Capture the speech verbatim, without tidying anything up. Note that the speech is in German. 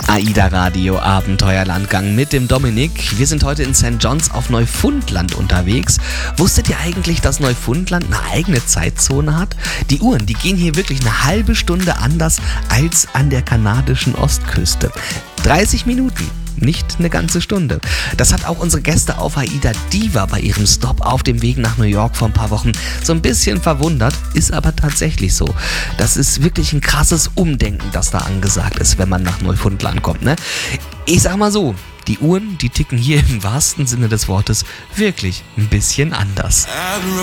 AIDA Radio Abenteuerlandgang mit dem Dominik. Wir sind heute in Sankt John's auf Neufundland unterwegs. Wusstet ihr eigentlich, dass Neufundland eine eigene Zeitzone hat? Die Uhren, die gehen hier wirklich eine halbe Stunde anders als an der kanadischen Ostküste. dreißig Minuten. Nicht eine ganze Stunde. Das hat auch unsere Gäste auf AIDA Diva bei ihrem Stop auf dem Weg nach New York vor ein paar Wochen so ein bisschen verwundert, ist aber tatsächlich so. Das ist wirklich ein krasses Umdenken, das da angesagt ist, wenn man nach Neufundland kommt, ne? Ich sag mal so, die Uhren, die ticken hier im wahrsten Sinne des Wortes wirklich ein bisschen anders.